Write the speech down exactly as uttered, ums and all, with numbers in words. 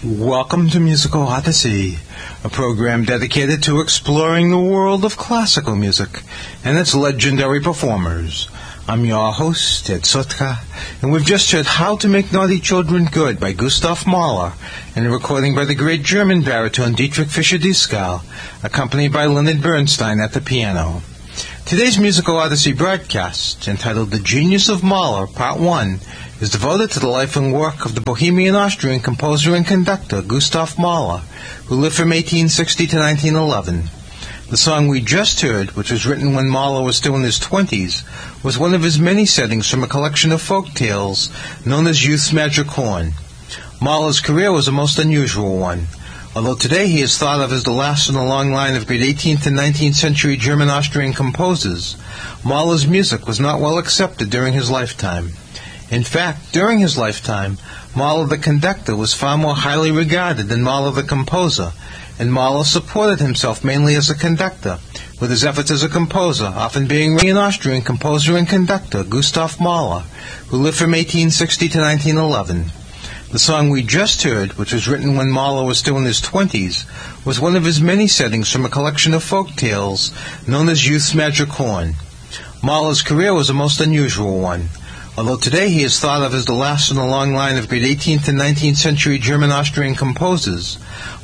Welcome to Musical Odyssey, a program dedicated to exploring the world of classical music and its legendary performers. I'm your host, Ed Sotka, and we've just heard How to Make Naughty Children Good by Gustav Mahler, and a recording by the great German baritone Dietrich Fischer-Dieskau, accompanied by Leonard Bernstein at the piano. Today's Musical Odyssey broadcast, entitled The Genius of Mahler, Part one, is devoted to the life and work of the Bohemian Austrian composer and conductor Gustav Mahler, who lived from eighteen sixty to nineteen eleven. The song we just heard, which was written when Mahler was still in his twenties, was one of his many settings from a collection of folk tales known as Youth's Magic Horn. Mahler's career was a most unusual one. Although today he is thought of as the last in a long line of great eighteenth and nineteenth century German-Austrian composers, Mahler's music was not well accepted during his lifetime. In fact, during his lifetime, Mahler the conductor was far more highly regarded than Mahler the composer, and Mahler supported himself mainly as a conductor, with his efforts as a composer often being an Austrian composer and conductor Gustav Mahler, who lived from eighteen sixty to nineteen eleven. The song we just heard, which was written when Mahler was still in his twenties, was one of his many settings from a collection of folk tales known as Youth's Magic Horn. Mahler's career was a most unusual one. Although today he is thought of as the last in a long line of great eighteenth and nineteenth century German-Austrian composers,